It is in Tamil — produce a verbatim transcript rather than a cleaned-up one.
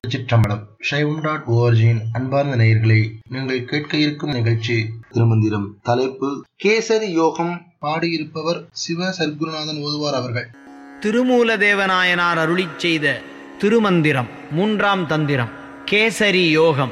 சிற்றம்பலம் சைவம் டாட் ஓஆர்ஜியின் அன்பார்ந்த நேயர்களே, நீங்கள் கேட்க இருக்கும் நிகழ்ச்சி திருமந்திரம். தலைப்பு கேசரி யோகம். பாடியிருப்பவர் சிவ சர்க்குருநாதன் ஓதுவார் அவர்கள். திருமூலதேவநாயனார் அருளிச் செய்த திருமந்திரம் மூன்றாம் தந்திரம் கேசரி யோகம்.